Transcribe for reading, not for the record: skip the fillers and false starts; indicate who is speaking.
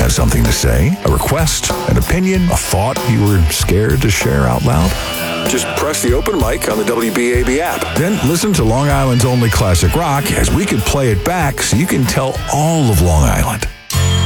Speaker 1: Have something to say? A request? An opinion? A thought you were scared to share out loud? Just press the open mic on the WBAB app. Then listen to Long Island's only classic rock as we can play it back so you can tell all of Long Island